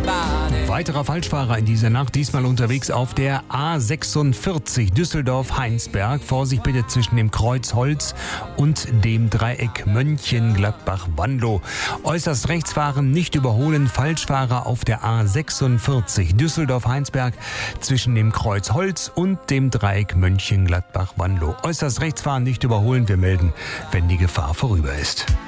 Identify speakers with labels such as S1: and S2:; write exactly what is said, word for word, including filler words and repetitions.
S1: Weiterer Falschfahrer in dieser Nacht, diesmal unterwegs auf der A sechsundvierzig Düsseldorf-Heinsberg. Vorsicht bitte zwischen dem Kreuz Holz und dem Dreieck Mönchengladbach-Wanlo. Äußerst rechts fahren, nicht überholen. Falschfahrer auf der A sechsundvierzig Düsseldorf-Heinsberg zwischen dem Kreuz Holz und dem Dreieck Mönchengladbach-Wanlo. Äußerst rechts fahren, nicht überholen. Wir melden, wenn die Gefahr vorüber ist.